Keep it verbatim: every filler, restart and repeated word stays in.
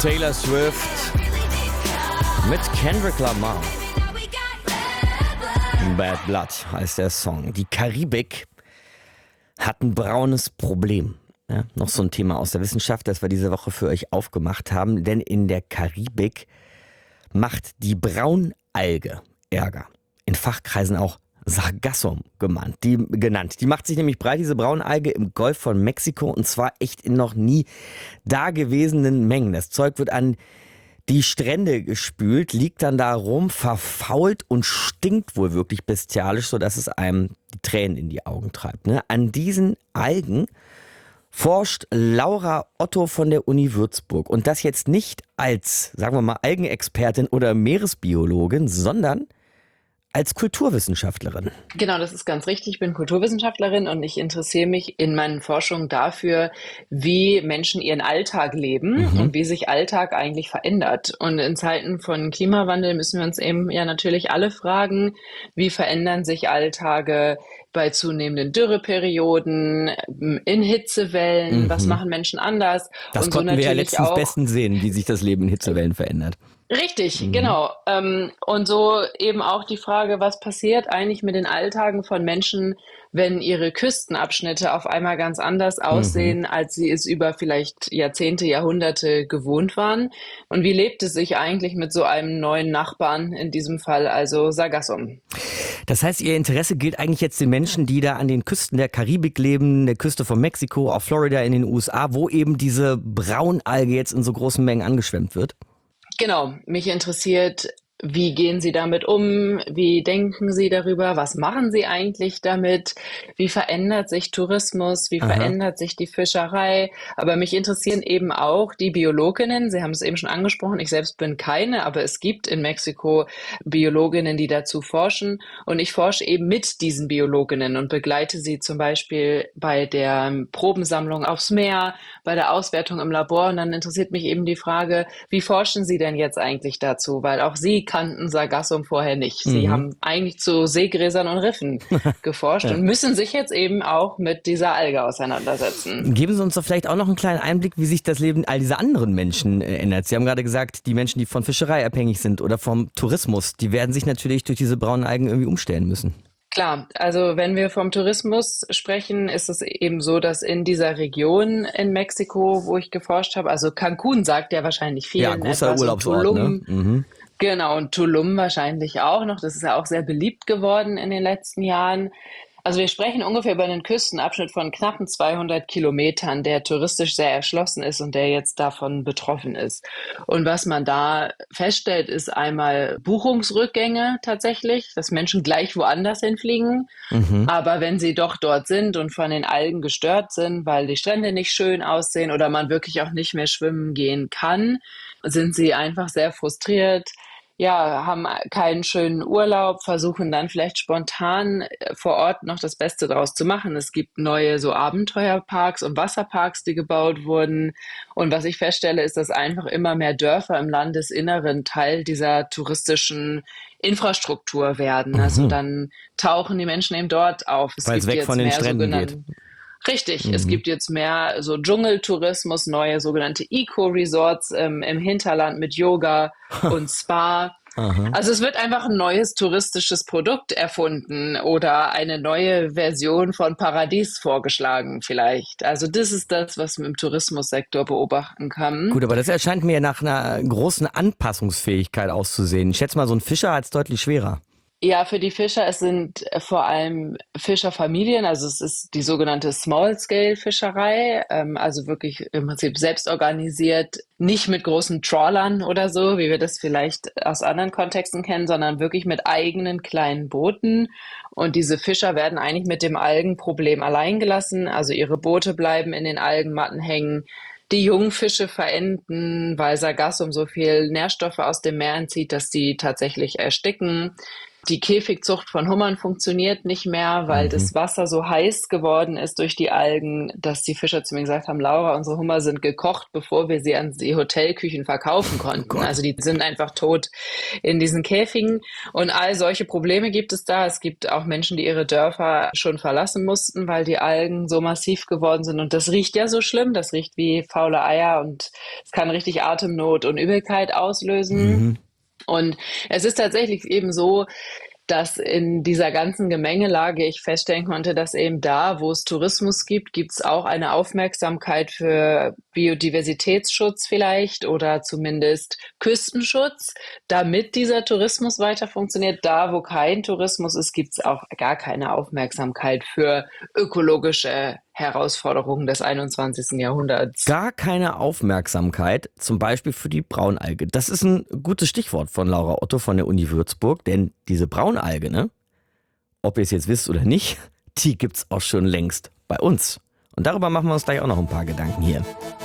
Taylor Swift mit Kendrick Lamar. Bad Blood heißt der Song. Die Karibik hat ein braunes Problem. Ja, noch so ein Thema aus der Wissenschaft, das wir diese Woche für euch aufgemacht haben. Denn in der Karibik macht die Braunalge Ärger. In Fachkreisen auch Sargassum genannt. Die, genannt. Die macht sich nämlich breit, diese Braunalge, im Golf von Mexiko, und zwar echt in noch nie dagewesenen Mengen. Das Zeug wird an die Strände gespült, liegt dann da rum, verfault und stinkt wohl wirklich bestialisch, sodass es einem die Tränen in die Augen treibt. Ne? An diesen Algen forscht Laura Otto von der Uni Würzburg. Und das jetzt nicht als, sagen wir mal, Algenexpertin oder Meeresbiologin, sondern als Kulturwissenschaftlerin. Genau, das ist ganz richtig. Ich bin Kulturwissenschaftlerin und ich interessiere mich in meinen Forschungen dafür, wie Menschen ihren Alltag leben mhm. und wie sich Alltag eigentlich verändert. Und in Zeiten von Klimawandel müssen wir uns eben ja natürlich alle fragen, wie verändern sich Alltage bei zunehmenden Dürreperioden, in Hitzewellen, mhm. was machen Menschen anders? Das und konnten so wir ja letztens auch bestens sehen, wie sich das Leben in Hitzewellen verändert. Richtig, Mhm. genau. Und so eben auch die Frage, was passiert eigentlich mit den Alltagen von Menschen, wenn ihre Küstenabschnitte auf einmal ganz anders aussehen, mhm. als sie es über vielleicht Jahrzehnte, Jahrhunderte gewohnt waren. Und wie lebt es sich eigentlich mit so einem neuen Nachbarn, in diesem Fall also Sargassum? Das heißt, Ihr Interesse gilt eigentlich jetzt den Menschen, die da an den Küsten der Karibik leben, der Küste von Mexiko, auch Florida in den U S A, wo eben diese Braunalge jetzt in so großen Mengen angeschwemmt wird? Genau, mich interessiert, wie gehen Sie damit um? Wie denken Sie darüber? Was machen Sie eigentlich damit? Wie verändert sich Tourismus? Wie Aha. verändert sich die Fischerei? Aber mich interessieren eben auch die Biologinnen. Sie haben es eben schon angesprochen. Ich selbst bin keine, aber es gibt in Mexiko Biologinnen, die dazu forschen. Und ich forsche eben mit diesen Biologinnen und begleite sie zum Beispiel bei der Probensammlung aufs Meer, bei der Auswertung im Labor. Und dann interessiert mich eben die Frage, wie forschen Sie denn jetzt eigentlich dazu? Weil auch Sie kannten Sargassum vorher nicht. Sie mhm. haben eigentlich zu Seegräsern und Riffen geforscht ja. und müssen sich jetzt eben auch mit dieser Alge auseinandersetzen. Geben Sie uns doch vielleicht auch noch einen kleinen Einblick, wie sich das Leben all dieser anderen Menschen ändert. Sie haben gerade gesagt, die Menschen, die von Fischerei abhängig sind oder vom Tourismus, die werden sich natürlich durch diese braunen Algen irgendwie umstellen müssen. Klar, also wenn wir vom Tourismus sprechen, ist es eben so, dass in dieser Region in Mexiko, wo ich geforscht habe, also Cancun sagt ja wahrscheinlich vielen ja, großer etwas, Urlaubsort, Tulum, ne? Mhm. Genau, und Tulum wahrscheinlich auch noch. Das ist ja auch sehr beliebt geworden in den letzten Jahren. Also wir sprechen ungefähr über einen Küstenabschnitt von knappen zweihundert Kilometern, der touristisch sehr erschlossen ist und der jetzt davon betroffen ist. Und was man da feststellt, ist einmal Buchungsrückgänge tatsächlich, dass Menschen gleich woanders hinfliegen. Mhm. Aber wenn sie doch dort sind und von den Algen gestört sind, weil die Strände nicht schön aussehen oder man wirklich auch nicht mehr schwimmen gehen kann, sind sie einfach sehr frustriert. Ja, haben keinen schönen Urlaub, versuchen dann vielleicht spontan vor Ort noch das Beste draus zu machen. Es gibt neue so Abenteuerparks und Wasserparks, die gebaut wurden. Und was ich feststelle, ist, dass einfach immer mehr Dörfer im Landesinneren Teil dieser touristischen Infrastruktur werden. Mhm. Also dann tauchen die Menschen eben dort auf. Weil es weg von den Stränden geht. Richtig, mhm. es gibt jetzt mehr so Dschungeltourismus, neue sogenannte Eco-Resorts ähm, im Hinterland mit Yoga und Spa. Aha. Also es wird einfach ein neues touristisches Produkt erfunden oder eine neue Version von Paradies vorgeschlagen vielleicht. Also das ist das, was man im Tourismussektor beobachten kann. Gut, aber das erscheint mir nach einer großen Anpassungsfähigkeit auszusehen. Ich schätze mal, so ein Fischer hat es deutlich schwerer. Ja, für die Fischer, es sind vor allem Fischerfamilien, also es ist die sogenannte Small-Scale-Fischerei, ähm, also wirklich im Prinzip selbst organisiert, nicht mit großen Trawlern oder so, wie wir das vielleicht aus anderen Kontexten kennen, sondern wirklich mit eigenen kleinen Booten. Und diese Fischer werden eigentlich mit dem Algenproblem allein gelassen, also ihre Boote bleiben in den Algenmatten hängen. Die Jungfische verenden, weil Sargassum so viel Nährstoffe aus dem Meer entzieht, dass die tatsächlich ersticken. Die Käfigzucht von Hummern funktioniert nicht mehr, weil Mhm. das Wasser so heiß geworden ist durch die Algen, dass die Fischer zu mir gesagt haben, Laura, unsere Hummer sind gekocht, bevor wir sie an die Hotelküchen verkaufen konnten. Gott. Also die sind einfach tot in diesen Käfigen. Und all solche Probleme gibt es da. Es gibt auch Menschen, die ihre Dörfer schon verlassen mussten, weil die Algen so massiv geworden sind. Und das riecht ja so schlimm. Das riecht wie faule Eier und es kann richtig Atemnot und Übelkeit auslösen. Mhm. Und es ist tatsächlich eben so, dass in dieser ganzen Gemengelage ich feststellen konnte, dass eben da, wo es Tourismus gibt, gibt es auch eine Aufmerksamkeit für Biodiversitätsschutz vielleicht oder zumindest Küstenschutz, damit dieser Tourismus weiter funktioniert. Da, wo kein Tourismus ist, gibt es auch gar keine Aufmerksamkeit für ökologische Herausforderungen des einundzwanzigsten Jahrhunderts. Gar keine Aufmerksamkeit, zum Beispiel für die Braunalge. Das ist ein gutes Stichwort von Laura Otto von der Uni Würzburg, denn diese Braunalge, ne, ob ihr es jetzt wisst oder nicht, die gibt's auch schon längst bei uns. Und darüber machen wir uns gleich auch noch ein paar Gedanken hier.